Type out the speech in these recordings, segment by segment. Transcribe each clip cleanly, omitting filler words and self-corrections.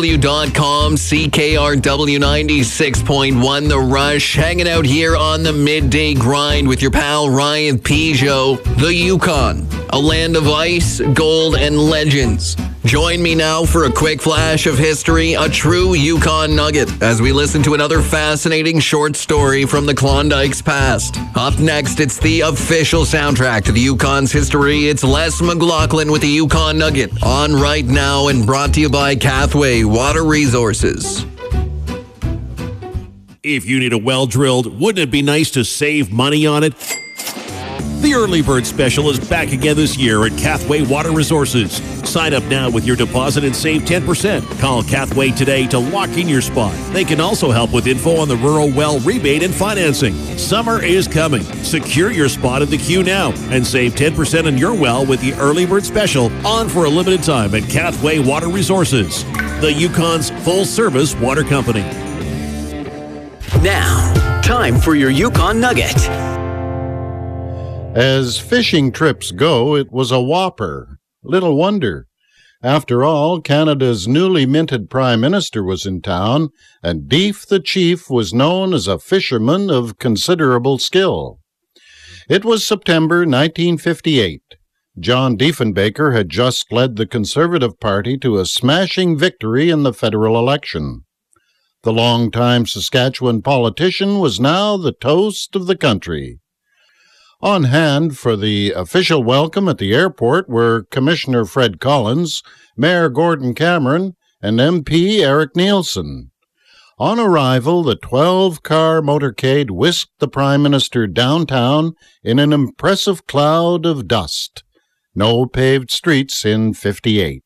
CKRW.com, CKRW 96.1, The Rush, hanging out here on the midday grind with your pal Ryan Peugeot. The Yukon, a land of ice, gold, and legends. Join me now for a quick flash of history, a true Yukon nugget, as we listen to another fascinating short story from the Klondike's past. Up next, it's the official soundtrack to the Yukon's history. It's Les McLaughlin with the Yukon Nugget, on right now and brought to you by Cathway Water Resources. If you need a well drilled, wouldn't it be nice to save money on it? The Early Bird Special is back again this year at Cathway Water Resources. Sign up now with your deposit and save 10%. Call Cathway today to lock in your spot. They can also help with info on the rural well rebate and financing. Summer is coming. Secure your spot in the queue now and save 10% on your well with the Early Bird Special on for a limited time at Cathway Water Resources, the Yukon's full-service water company. Now, time for your Yukon Nugget. As fishing trips go, it was a whopper. Little wonder. After all, Canada's newly minted Prime Minister was in town, and Deef the Chief was known as a fisherman of considerable skill. It was September 1958. John Diefenbaker had just led the Conservative Party to a smashing victory in the federal election. The longtime Saskatchewan politician was now the toast of the country. On hand for the official welcome at the airport were Commissioner Fred Collins, Mayor Gordon Cameron, and MP Eric Nielsen. On arrival, the 12-car motorcade whisked the Prime Minister downtown in an impressive cloud of dust. No paved streets in 58.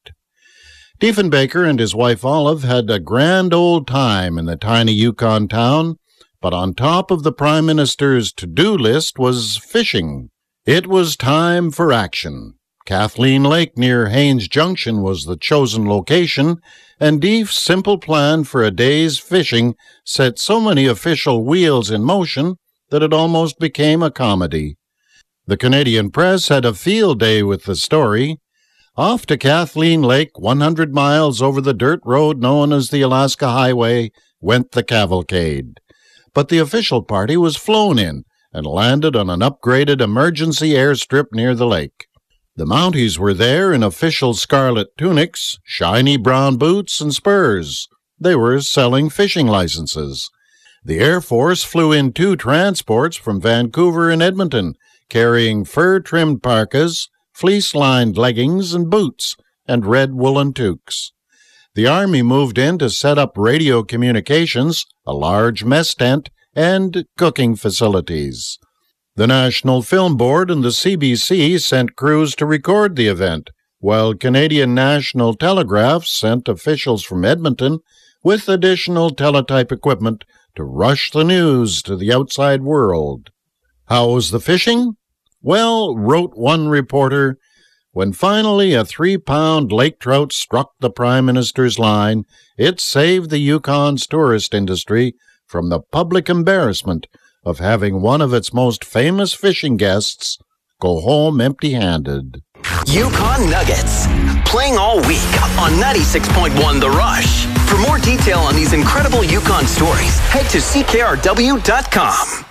Diefenbaker and his wife Olive had a grand old time in the tiny Yukon town, but on top of the Prime Minister's to-do list was fishing. It was time for action. Kathleen Lake near Haines Junction was the chosen location, and Deef's simple plan for a day's fishing set so many official wheels in motion that it almost became a comedy. The Canadian press had a field day with the story. Off to Kathleen Lake, 100 miles over the dirt road known as the Alaska Highway, went the cavalcade. But the official party was flown in and landed on an upgraded emergency airstrip near the lake. The Mounties were there in official scarlet tunics, shiny brown boots, and spurs. They were selling fishing licenses. The Air Force flew in 2 transports from Vancouver and Edmonton, carrying fur-trimmed parkas, fleece-lined leggings and boots, and red woolen toques. The Army moved in to set up radio communications, a large mess tent, and cooking facilities. The National Film Board and the CBC sent crews to record the event, while Canadian National Telegraph sent officials from Edmonton with additional teletype equipment to rush the news to the outside world. How was the fishing? Well, wrote one reporter, when finally a 3-pound lake trout struck the Prime Minister's line, it saved the Yukon's tourist industry from the public embarrassment of having one of its most famous fishing guests go home empty-handed. Yukon Nuggets, playing all week on 96.1 The Rush. For more detail on these incredible Yukon stories, head to CKRW.com.